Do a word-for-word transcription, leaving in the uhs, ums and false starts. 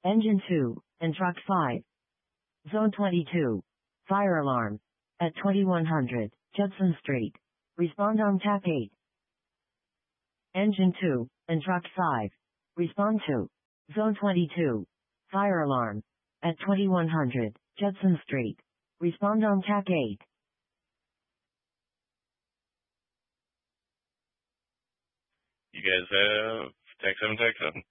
Engine two, and Truck five. Zone twenty-two. Fire alarm. At twenty-one hundred, Judson Street. Respond on tap eight. Engine two, and Truck five. Respond to. Zone twenty-two. Fire alarm. At twenty-one hundred, Judson Street. Respond on tap eight. You guys have tech seven, tech seven.